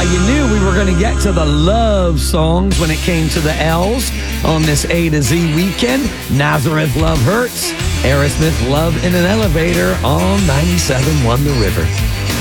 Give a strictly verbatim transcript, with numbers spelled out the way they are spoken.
thought you knew we were going to get to the love songs when it came to the L's on this A to Z weekend. Nazareth, Love Hurts. Aerosmith, Love in an Elevator on ninety-seven point one The River.